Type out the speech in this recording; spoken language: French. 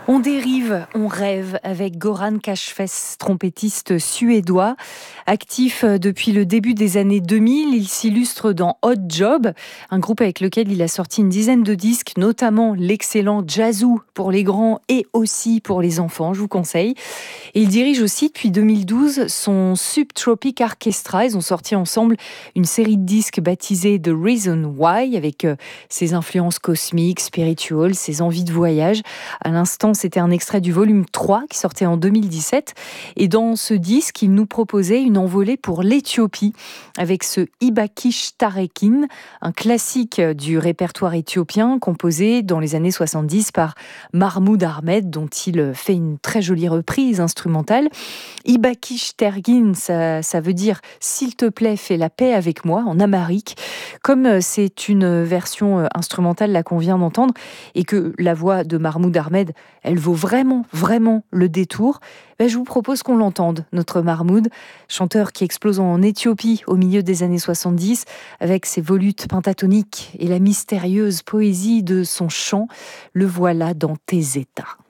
On dérive, on rêve avec Goran Kashfes, trompettiste suédois. Actif depuis le début des années 2000, il s'illustre dans Hot Job, un groupe avec lequel il a sorti une dizaine de disques, notamment l'excellent Jazzoo pour les grands et aussi pour les enfants, je vous conseille. Et il dirige aussi depuis 2012 son Subtropic Orchestra. Ils ont sorti ensemble une série de disques baptisée The Reason Why, avec ses influences cosmiques, spirituelles, ses envies de voyage. À l'instant, c'était un extrait du volume 3 qui sortait en 2017. Et dans ce disque, il nous proposait une envolée pour l'Éthiopie avec ce Ibakish Tarekin, un classique du répertoire éthiopien composé dans les années 70 par Mahmoud Ahmed, dont il fait une très jolie reprise instrumentale. Ibakish Tergin, ça veut dire « S'il te plaît, fais la paix avec moi » en amharique. Comme c'est une version instrumentale là qu'on vient d'entendre et que la voix de Mahmoud Ahmed, elle vaut vraiment, vraiment le détour, je vous propose qu'on l'entende, notre Mahmoud, chanteur qui explose en Éthiopie au milieu des années 70 avec ses volutes pentatoniques et la mystérieuse poésie de son chant. Le voilà dans tes états.